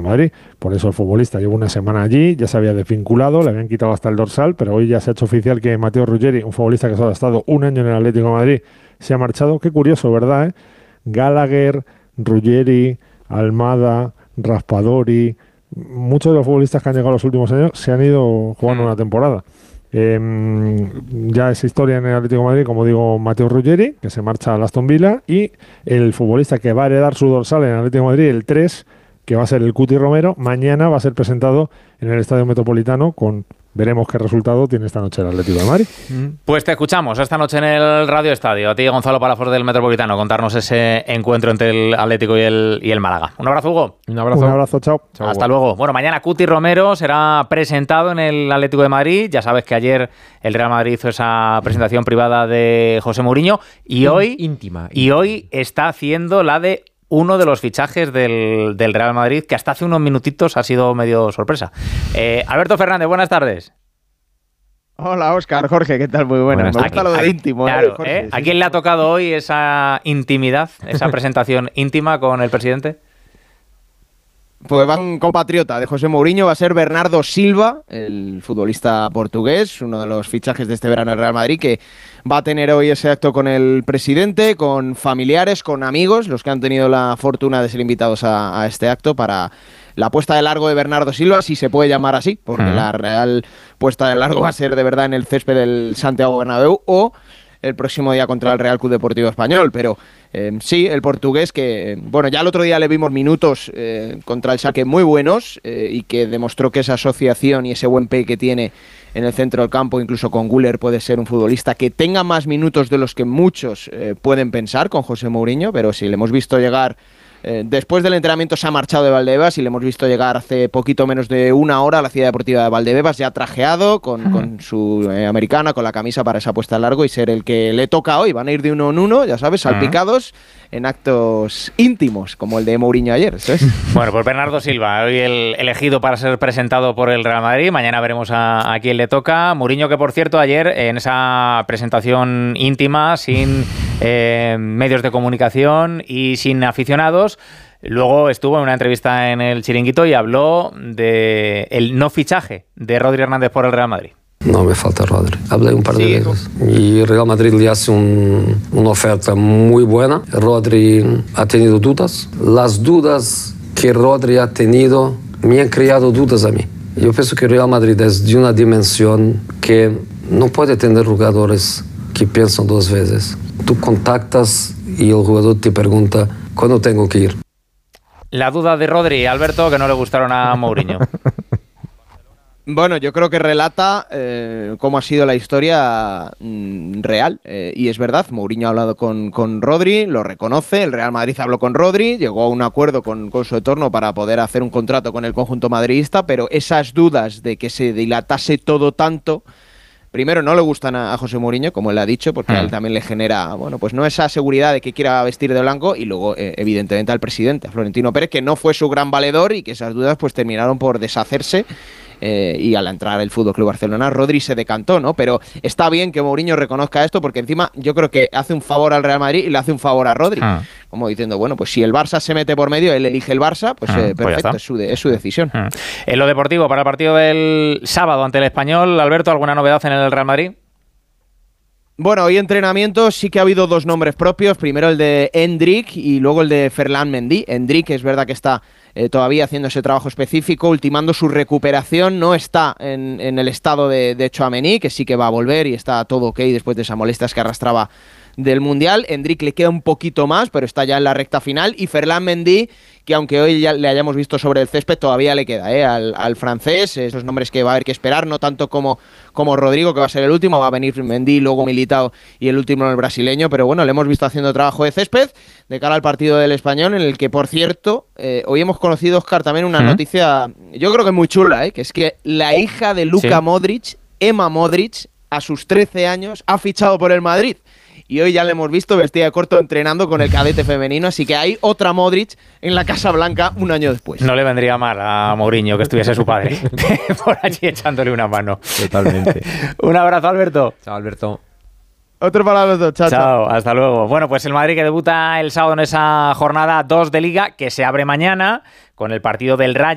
Madrid. Por eso el futbolista lleva una semana allí, ya se había desvinculado, le habían quitado hasta el dorsal, pero hoy ya se ha hecho oficial que Matteo Ruggeri, un futbolista que solo ha estado un año en el Atlético de Madrid, se ha marchado. Qué curioso, ¿verdad? Gallagher, Ruggeri, Almada, Raspadori, muchos de los futbolistas que han llegado los últimos años se han ido jugando una temporada. Ya es historia en el Atlético de Madrid, como digo, Matteo Ruggeri, que se marcha al Aston Villa, y el futbolista que va a heredar su dorsal en el Atlético de Madrid, el 3, que va a ser el Cuti Romero, mañana va a ser presentado en el Estadio Metropolitano con... Veremos qué resultado tiene esta noche el Atlético de Madrid. Pues te escuchamos esta noche en el Radio Estadio. A ti, Gonzalo Palafox del Metropolitano, contarnos ese encuentro entre el Atlético y el Málaga. Un abrazo, Hugo. Un abrazo, chao. Hasta luego. Bueno, mañana Cuti Romero será presentado en el Atlético de Madrid. Ya sabes que ayer el Real Madrid hizo esa presentación privada de José Mourinho y íntima. Y hoy está haciendo la de uno de los fichajes del Real Madrid, que hasta hace unos minutitos ha sido medio sorpresa. Alberto Fernández, buenas tardes. Hola, Óscar, Jorge, ¿qué tal? Muy buenas. Me gusta lo de íntimo. Claro, Jorge, ¿a quién le ha tocado hoy esa intimidad, esa presentación íntima con el presidente? Pues va un compatriota de José Mourinho, va a ser Bernardo Silva, el futbolista portugués, uno de los fichajes de este verano del Real Madrid, que va a tener hoy ese acto con el presidente, con familiares, con amigos, los que han tenido la fortuna de ser invitados a este acto para la puesta de largo de Bernardo Silva, si se puede llamar así, porque la real puesta de largo va a ser de verdad en el césped del Santiago Bernabéu o el próximo día contra el Real Club Deportivo Español, pero sí, el portugués que, bueno, ya el otro día le vimos minutos contra el Schalke muy buenos y que demostró que esa asociación y ese buen pie que tiene en el centro del campo, incluso con Güler, puede ser un futbolista que tenga más minutos de los que muchos pueden pensar con José Mourinho, pero sí, le hemos visto llegar... después del entrenamiento se ha marchado de Valdebebas y le hemos visto llegar hace poquito menos de una hora a la ciudad deportiva de Valdebebas, ya trajeado, con su americana, con la camisa para esa puesta a largo y ser el que le toca hoy. Van a ir de uno en uno, ya sabes, salpicados en actos íntimos, como el de Mourinho ayer, ¿sabes? Bueno, pues Bernardo Silva, hoy el elegido para ser presentado por el Real Madrid. Mañana veremos a quién le toca. Mourinho, que por cierto, ayer en esa presentación íntima, sin medios de comunicación y sin aficionados, luego estuvo en una entrevista en el Chiringuito y habló de el no fichaje de Rodri Hernández por el Real Madrid. No me falta Rodri. Hablé un par de veces. Y Real Madrid le hace una oferta muy buena. Rodri ha tenido dudas. Las dudas que Rodri ha tenido me han creado dudas a mí. Yo pienso que Real Madrid es de una dimensión que no puede tener jugadores que piensan dos veces. Tú contactas y el jugador te pregunta ¿cuándo tengo que ir? La duda de Rodri, Alberto, que no le gustaron a Mourinho. Bueno, yo creo que relata cómo ha sido la historia real. Y es verdad, Mourinho ha hablado con Rodri, lo reconoce, el Real Madrid habló con Rodri, llegó a un acuerdo con su entorno para poder hacer un contrato con el conjunto madridista, pero esas dudas de que se dilatase todo tanto, primero no le gustan a José Mourinho, como él ha dicho, porque a él también le genera, bueno, pues no esa seguridad de que quiera vestir de blanco, y luego evidentemente al presidente, a Florentino Pérez, que no fue su gran valedor y que esas dudas pues terminaron por deshacerse. Y al entrar el FC Barcelona, Rodri se decantó, ¿no? Pero está bien que Mourinho reconozca esto, porque encima yo creo que hace un favor al Real Madrid y le hace un favor a Rodri. Como diciendo, bueno, pues si el Barça se mete por medio, él elige el Barça, pues perfecto, es su decisión. En lo deportivo, para el partido del sábado ante el Español, Alberto, ¿alguna novedad en el Real Madrid? Bueno, hoy entrenamiento sí que ha habido dos nombres propios, primero el de Endrick y luego el de Ferland Mendy. Endrick es verdad que está todavía haciendo ese trabajo específico, ultimando su recuperación, no está en el estado de Tchouaméni, que sí que va a volver y está todo ok después de esas molestias que arrastraba del Mundial. Endrick le queda un poquito más, pero está ya en la recta final, y Ferland Mendy, que aunque hoy ya le hayamos visto sobre el césped, todavía le queda al francés, esos nombres que va a haber que esperar, no tanto como Rodrigo, que va a ser el último, va a venir Mendy, luego Militao y el último el brasileño, pero bueno, le hemos visto haciendo trabajo de césped de cara al partido del Español, en el que, por cierto, hoy hemos conocido, Óscar, también una noticia, yo creo que muy chula, que es que la hija de Luka Modric, Emma Modric, a sus 13 años, ha fichado por el Madrid. Y hoy ya le hemos visto vestida de corto entrenando con el cadete femenino, así que hay otra Modric en la Casa Blanca un año después. No le vendría mal a Mourinho que estuviese su padre por allí echándole una mano. Totalmente. Un abrazo, Alberto. Chao, Alberto. Otro para los dos, chao. Chao, hasta luego. Bueno, pues el Madrid que debuta el sábado en esa jornada 2 de Liga, que se abre mañana con el partido del Rayo